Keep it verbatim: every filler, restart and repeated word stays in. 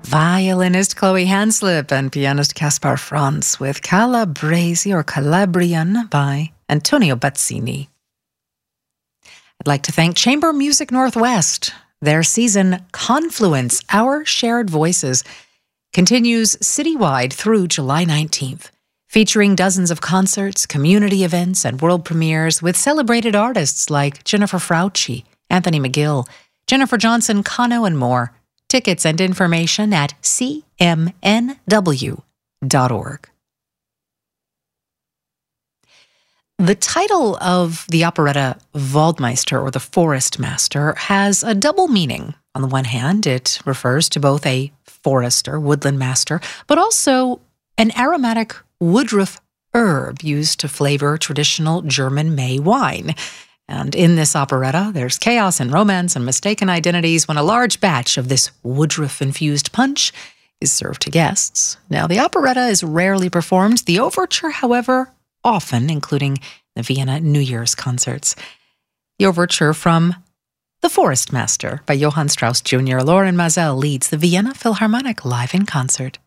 Violinist Chloe Hanslip and pianist Caspar Franz with Calabrese or Calabrian by Antonio Bazzini. I'd like to thank Chamber Music Northwest. Their season Confluence, Our Shared Voices, continues citywide through July nineteenth, featuring dozens of concerts, community events, and world premieres with celebrated artists like Jennifer Frautschi, Anthony McGill, Jennifer Johnson, Kano, and more. Tickets and information at c m n w dot org. The title of the operetta Waldmeister, or the Forest Master, has a double meaning. On the one hand, it refers to both a forester, woodland master, but also an aromatic woodruff herb used to flavor traditional German May wine. And in this operetta, there's chaos and romance and mistaken identities when a large batch of this woodruff-infused punch is served to guests. Now, the operetta is rarely performed. The overture, however, often, including the Vienna New Year's concerts. The overture from The Forest Master by Johann Strauss Junior Lauren Mazel leads the Vienna Philharmonic live in concert.